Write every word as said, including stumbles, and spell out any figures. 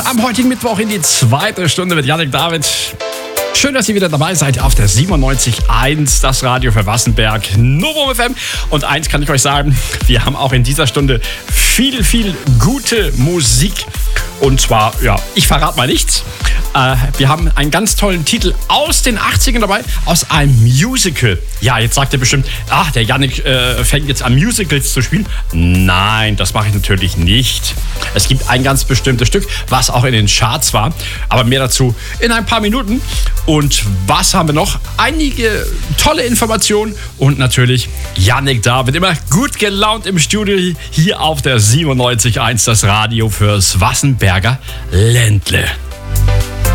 Am heutigen Mittwoch in die zweite Stunde mit Jannik David. Schön, dass ihr wieder dabei seid auf der siebenundneunzig Komma eins, das Radio für Wassenberg, Novum F M. Und eins kann ich euch sagen, wir haben auch in dieser Stunde viel, viel gute Musik. Und zwar, ja, ich verrate mal nichts. Äh, wir haben einen ganz tollen Titel aus den achtzigern dabei, aus einem Musical. Ja, jetzt sagt ihr bestimmt, ach, der Jannik äh, fängt jetzt an, Musicals zu spielen. Nein, das mache ich natürlich nicht. Es gibt ein ganz bestimmtes Stück, was auch in den Charts war. Aber mehr dazu in ein paar Minuten. Und was haben wir noch? Einige tolle Informationen und natürlich Jannik David, immer gut gelaunt im Studio hier auf der siebenundneunzig Komma eins, das Radio fürs Wassenberger Ländle.